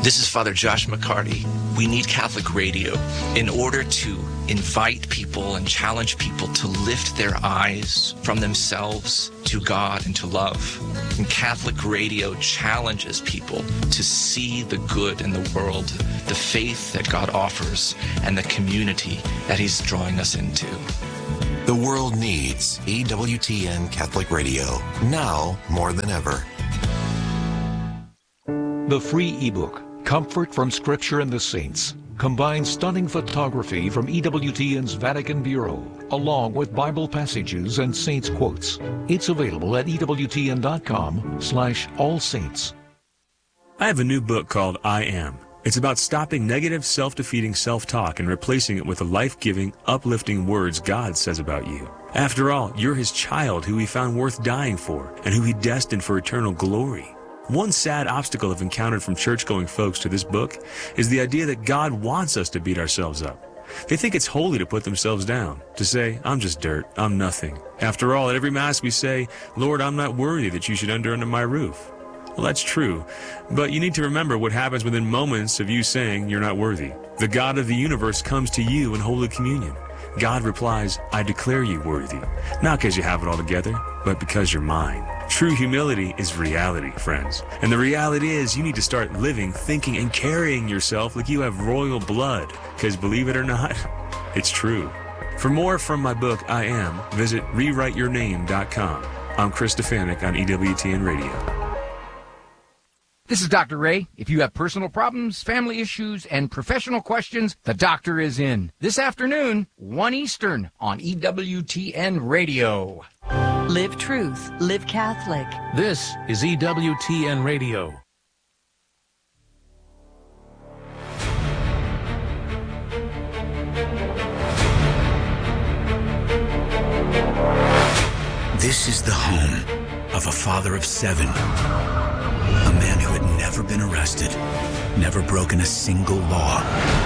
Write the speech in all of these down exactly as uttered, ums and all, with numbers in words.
This is Father Josh McCarty. We need Catholic radio in order to invite people and challenge people to lift their eyes from themselves to God and to love. And Catholic radio challenges people to see the good in the world, the faith that God offers, and the community that He's drawing us into. The world needs E W T N Catholic Radio, now more than ever. The free ebook, Comfort from Scripture and the Saints, combines stunning photography from E W T N's Vatican Bureau, along with Bible passages and saints' quotes. It's available at E W T N dot com slash all saints. I have a new book called I Am. It's about stopping negative, self-defeating self-talk and replacing it with the life-giving, uplifting words God says about you. After all, you're His child who He found worth dying for and who He destined for eternal glory. One sad obstacle I've encountered from church-going folks to this book is the idea that God wants us to beat ourselves up. They think it's holy to put themselves down, to say, I'm just dirt, I'm nothing. After all, at every Mass we say, Lord, I'm not worthy that you should enter under my roof. Well, that's true, but you need to remember what happens within moments of you saying you're not worthy. The God of the universe comes to you in Holy Communion. God replies, I declare you worthy, not because you have it all together, but because you're mine. True humility is reality, friends. And the reality is you need to start living, thinking, and carrying yourself like you have royal blood. Because believe it or not, it's true. For more from my book, I Am, visit rewrite your name dot com. I'm Chris Stefanik on E W T N Radio. This is Doctor Ray. If you have personal problems, family issues, and professional questions, the doctor is in. This afternoon, one Eastern on E W T N Radio. Live truth. Live Catholic. This is E W T N Radio. This is the home of a father of seven. A man who had never been arrested, never broken a single law.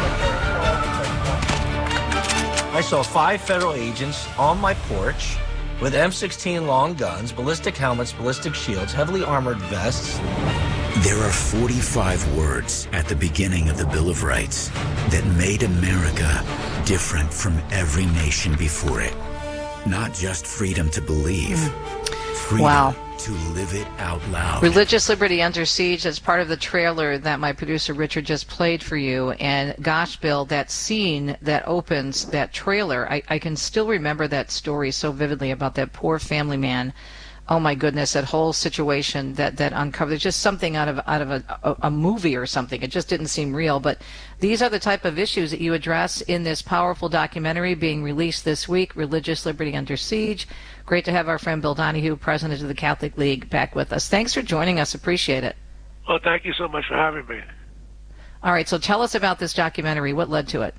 I saw five federal agents on my porch with M sixteen long guns, ballistic helmets, ballistic shields, heavily armored vests. There are forty-five words at the beginning of the Bill of Rights that made America different from every nation before it. Not just freedom to believe, freedom wow. to live it out loud. Religious Liberty Under Siege is part of the trailer that my producer Richard just played for you. And gosh, Bill, that scene that opens that trailer, I, I can still remember that story so vividly about that poor family man. Oh my goodness, that whole situation that, that uncovered. It's just something out of out of a, a, a movie or something. It just didn't seem real. But these are the type of issues that you address in this powerful documentary being released this week, Religious Liberty Under Siege. Great to have our friend Bill Donahue, president of the Catholic League, back with us. Thanks for joining us. Appreciate it. Well, thank you so much for having me. All right, so tell us about this documentary. What led to it?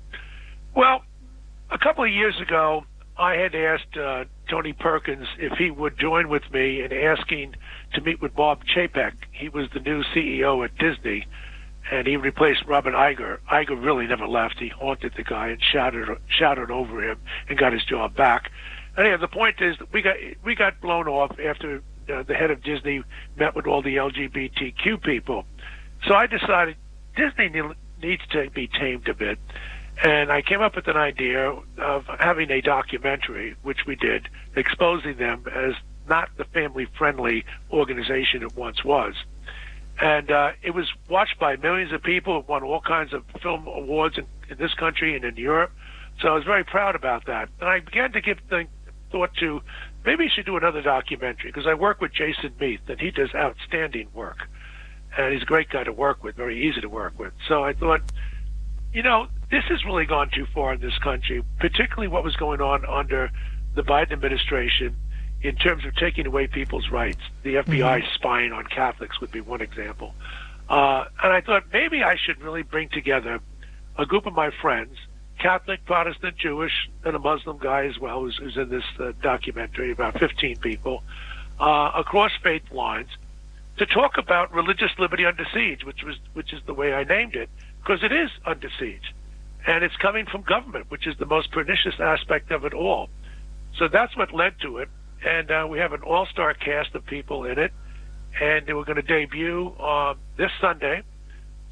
Well, a couple of years ago, I had asked uh, Tony Perkins if he would join with me in asking to meet with Bob Chapek. He was the new C E O at Disney, and he replaced Robert Iger. Iger really never left. He haunted the guy and shouted shouted over him and got his job back. Anyway, the point is that we got we got blown off after uh, the head of Disney met with all the L G B T Q people. So I decided Disney needs to be tamed a bit. And I came up with an idea of having a documentary, which we did, exposing them as not the family-friendly organization it once was. And uh, it was watched by millions of people. It won all kinds of film awards in, in this country and in Europe. So I was very proud about that. And I began to give th- thought to, maybe I should do another documentary, because I work with Jason Meath, and he does outstanding work. And he's a great guy to work with, very easy to work with. So I thought, you know, this has really gone too far in this country, particularly what was going on under the Biden administration in terms of taking away people's rights. The F B I mm-hmm. spying on Catholics would be one example. Uh, and I thought maybe I should really bring together a group of my friends, Catholic, Protestant, Jewish, and a Muslim guy as well, who's, who's in this uh, documentary, about fifteen people, uh, across faith lines, to talk about religious liberty under siege, which was which is the way I named it, because it is under siege. And it's coming from government, which is the most pernicious aspect of it all. So that's what led to it. And uh, we have an all-star cast of people in it. And we're going to debut uh, this Sunday.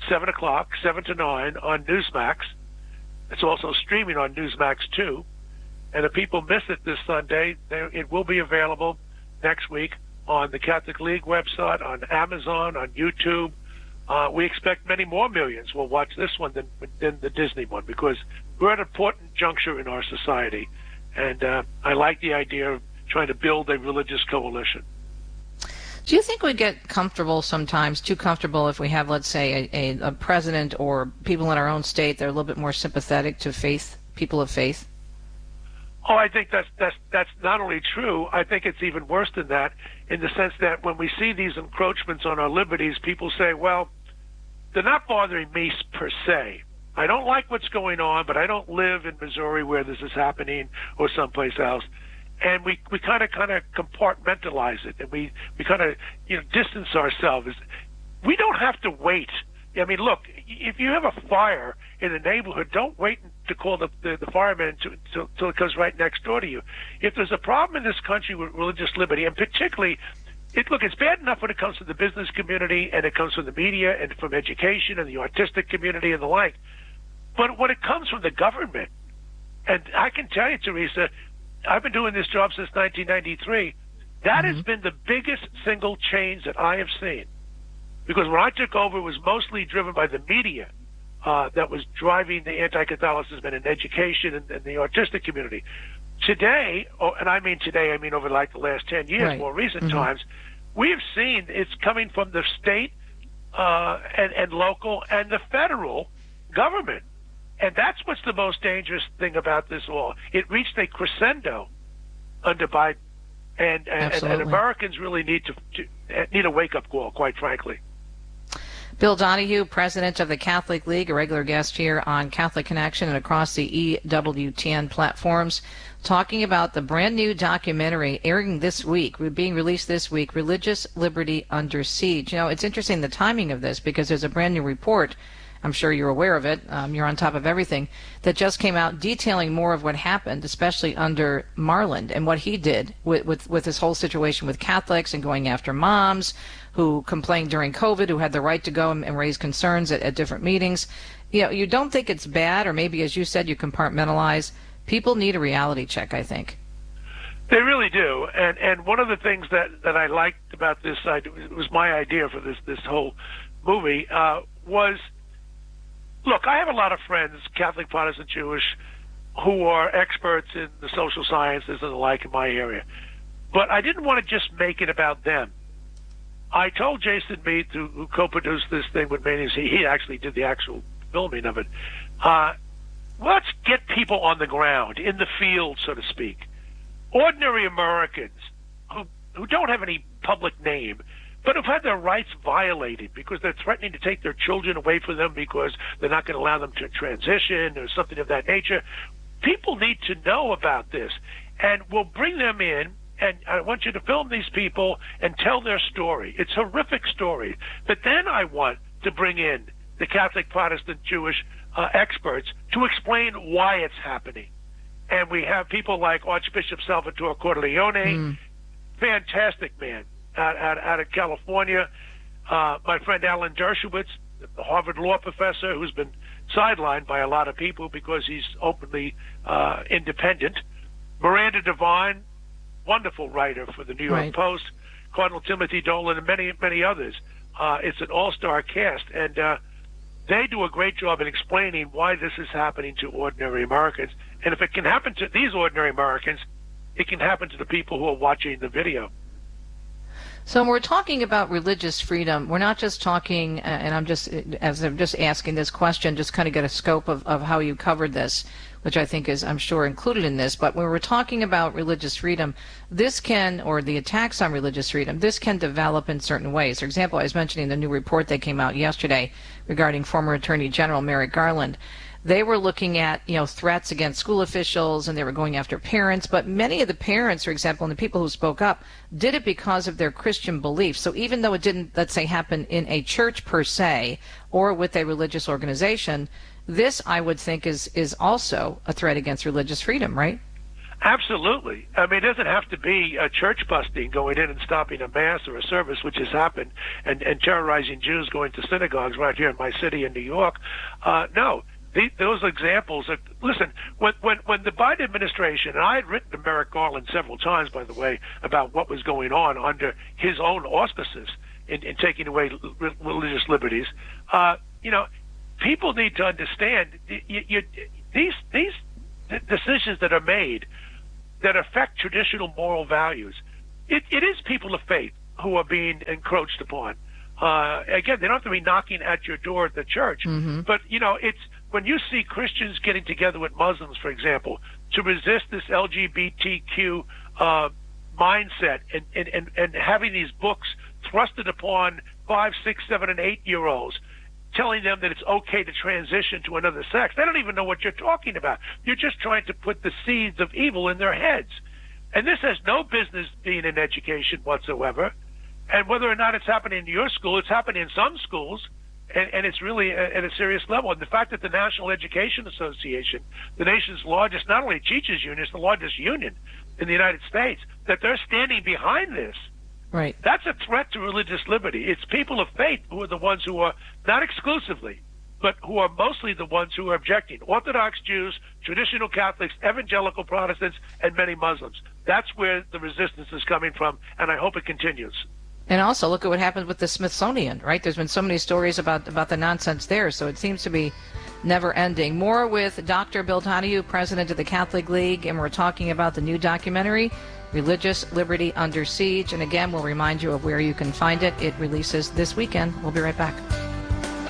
seven o'clock, seven to nine on Newsmax. It's also streaming on Newsmax too. And if people miss it this Sunday, it will be available next week on the Catholic League website, on Amazon, on YouTube. Uh, we expect many more millions will watch this one than, than the Disney one, because we're at an important juncture in our society. And uh, I like the idea of trying to build a religious coalition. Do you think we get comfortable sometimes, too comfortable, if we have, let's say, a, a, a president or people in our own state that are a little bit more sympathetic to faith, people of faith? Oh, I think that's that's that's not only true. I think it's even worse than that, in the sense that when we see these encroachments on our liberties, people say, well, they're not bothering me per se. I don't like what's going on, but I don't live in Missouri where this is happening or someplace else. And we we kind of kind of compartmentalize it, and we we kind of you know distance ourselves. We don't have to wait. I mean, look, if you have a fire in a neighborhood, don't wait to call the the, the fireman until it comes right next door to you. If there's a problem in this country with religious liberty, and particularly, it look, it's bad enough when it comes to the business community, and it comes from the media, and from education, and the artistic community, and the like. But when it comes from the government, and I can tell you, Teresa, I've been doing this job since nineteen ninety-three. That mm-hmm. has been the biggest single change that I have seen. Because when I took over, it was mostly driven by the media uh, that was driving the anti-Catholicism in education and, and the artistic community. Today, oh, and I mean today, I mean over like the last ten years, right. more recent mm-hmm. times, we have seen it's coming from the state uh, and, and local and the federal government. And that's what's the most dangerous thing about this all. It reached a crescendo under Biden, and and, and Americans really need to, to need a wake-up call, quite frankly. Bill Donahue, president of the Catholic League, a regular guest here on Catholic Connection and across the E W T N platforms, talking about the brand new documentary airing this week, being released this week, Religious Liberty Under Siege. You know, it's interesting the timing of this, because there's a brand new report, I'm sure you're aware of it, um, you're on top of everything, that just came out detailing more of what happened, especially under Marland and what he did with, with, with this whole situation with Catholics and going after moms who complained during COVID, who had the right to go and, and raise concerns at, at different meetings. You know, you don't think it's bad, or maybe, as you said, you compartmentalize. People need a reality check, I think. They really do. And and one of the things that, that I liked about this, I, it was my idea for this, this whole movie, uh, was... Look, I have a lot of friends, Catholic, Protestant, Jewish, who are experts in the social sciences and the like in my area. But I didn't want to just make it about them. I told Jason Mead, who, who co-produced this thing with me, he, he actually did the actual filming of it, uh, let's get people on the ground, in the field, so to speak. Ordinary Americans who, who don't have any public name, but have had their rights violated because they're threatening to take their children away from them because they're not going to allow them to transition or something of that nature. People need to know about this, and we'll bring them in, and I want you to film these people and tell their story. It's a horrific story. But then I want to bring in the Catholic, Protestant, Jewish uh, experts to explain why it's happening. And we have people like Archbishop Salvatore Cordileone, mm. fantastic man, Out, out, out of California. Uh, my friend Alan Dershowitz, the Harvard law professor, who's been sidelined by a lot of people because he's openly uh, independent. Miranda Devine, wonderful writer for the New York right. Post. Cardinal Timothy Dolan, and many, many others. Uh, it's an all-star cast, and uh, they do a great job in explaining why this is happening to ordinary Americans. And if it can happen to these ordinary Americans, it can happen to the people who are watching the video. So when we're talking about religious freedom, we're not just talking, uh, and I'm just, as I'm just asking this question, just kind of get a scope of, of how you covered this, which I think is, I'm sure, included in this. But when we're talking about religious freedom, this can, or the attacks on religious freedom, this can develop in certain ways. For example, I was mentioning the new report that came out yesterday regarding former Attorney General Merrick Garland. They were looking at, you know, threats against school officials, and they were going after parents. But many of the parents, for example, and the people who spoke up, did it because of their Christian beliefs. So even though it didn't, let's say, happen in a church per se, or with a religious organization, this, I would think, is is also a threat against religious freedom, right? Absolutely. I mean, it doesn't have to be a church busting, going in and stopping a mass or a service, which has happened, and, and terrorizing Jews going to synagogues right here in my city in New York. Uh, no, the, those examples are, listen, when, when, when the Biden administration, and I had written to Merrick Garland several times, by the way, about what was going on under his own auspices in, in taking away r- religious liberties, uh, you know, people need to understand you, you, these, these decisions that are made that affect traditional moral values. It, it is people of faith who are being encroached upon. Uh, again, they don't have to be knocking at your door at the church, mm-hmm. but you know, it's when you see Christians getting together with Muslims, for example, to resist this L G B T Q uh, mindset and, and, and, and having these books thrusted upon five, six, seven, and eight-year-olds, telling them that it's okay to transition to another sex. They don't even know what you're talking about. You're just trying to put the seeds of evil in their heads. And this has no business being in education whatsoever. And whether or not it's happening in your school, it's happening in some schools, and, and it's really at a serious level. And the fact that the National Education Association, the nation's largest, not only teachers union, it's the largest union in the United States, that they're standing behind this. Right. That's a threat to religious liberty. It's people of faith who are the ones who are, not exclusively, but who are mostly the ones who are objecting. Orthodox Jews, traditional Catholics, evangelical Protestants, and many Muslims. That's where the resistance is coming from, and I hope it continues. And also, look at what happened with the Smithsonian, right? There's been so many stories about, about the nonsense there, so it seems to be never ending. More with Doctor Bill Donohue, president of the Catholic League, and we're talking about the new documentary, Religious Liberty Under Siege. And again, we'll remind you of where you can find it. It releases this weekend. We'll be right back.